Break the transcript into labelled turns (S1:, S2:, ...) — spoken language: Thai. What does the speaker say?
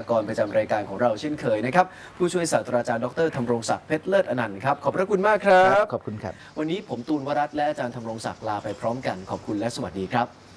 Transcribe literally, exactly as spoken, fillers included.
S1: ากรประจำรายการของเราเช่นเคยนะครับผู้ช่วยศาสตราจารย์ดรธำรงศักดิ์เพชรเลิศอนันต์ครับขอบพระคุณมากครับ
S2: ขอบคุณครับ
S1: วันนี้ผมตูนวรัตน์และอาจารย์ธำรงศักดิ์ลาไปพร้อมกันขอบคุณและสวัสดีครับ